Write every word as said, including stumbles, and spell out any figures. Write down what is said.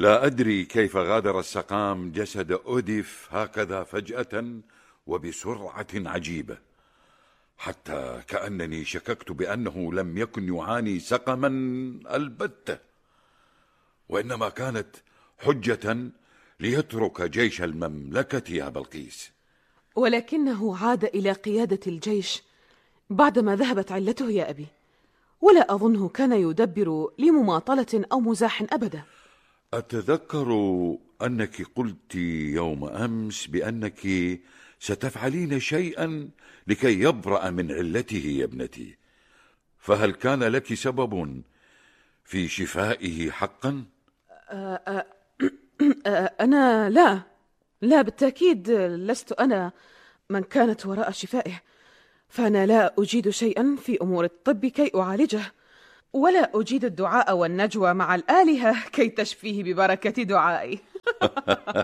لا أدري كيف غادر السقام جسد أوديف هكذا فجأة وبسرعة عجيبة، حتى كأنني شككت بأنه لم يكن يعاني سقما البتة، وإنما كانت حجة ليترك جيش المملكة يا بلقيس. ولكنه عاد إلى قيادة الجيش بعدما ذهبت علته يا أبي، ولا أظنه كان يدبر لمماطلة أو مزاح أبدا. أتذكر أنك قلت يوم أمس بأنك ستفعلين شيئا لكي يبرأ من علته يا ابنتي، فهل كان لك سبب في شفائه حقا؟ أه أه أه أنا لا لا بالتأكيد لست أنا من كانت وراء شفائه، فأنا لا أجيد شيئا في أمور الطب كي أعالجه، ولا أجيد الدعاء والنجوى مع الآلهة كي تشفيه ببركة دعائي.